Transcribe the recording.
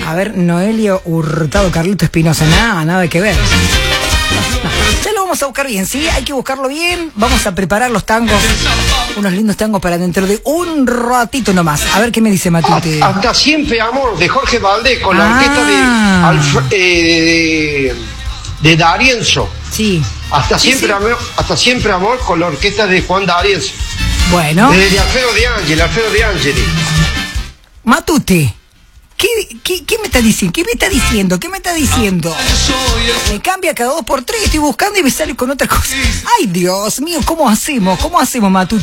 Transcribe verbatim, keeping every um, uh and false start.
A ver, Noelia Hurtado, Carlito Espinosa, nada, nada que ver. Ya lo vamos a buscar bien, ¿sí? Hay que buscarlo bien. Vamos a preparar los tangos, unos lindos tangos para dentro de un ratito nomás. A ver qué me dice Matute. Hasta siempre, amor, de Jorge Valdés, con la ah. orquesta de, Alf- eh, de, de D'Arienzo. Sí. Hasta sí, siempre, sí. amor, hasta siempre, amor, con la orquesta de Juan D'Arienzo. Bueno. Desde Alfredo de Angeli, Alfredo de Angeli. Matute. ¿Qué, qué, ¿Qué me está diciendo? ¿Qué me está diciendo? ¿Qué me está diciendo? Me cambia cada dos por tres, estoy buscando y me sale con otra cosa. Ay, Dios mío, ¿cómo hacemos? ¿Cómo hacemos, Matute?